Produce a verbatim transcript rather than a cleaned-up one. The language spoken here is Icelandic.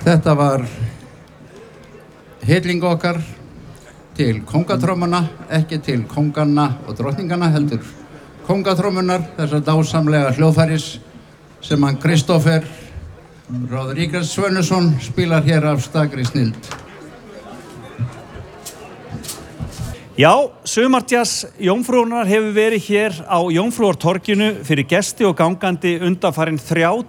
Þetta var heiling okkar til kóngatrómuna, ekki til kónganna og drottningana, heldur kóngatrómunar, þessar dásamlega hljóðfæris sem hann Kristófer Rodríguez Svönusson spilar hér af stakri snilld. Já, Sumarjazz Jómfrúarinnar hefur verið hér á Jómfrúartorginu fyrir gesti og gangandi undanfarin þrjá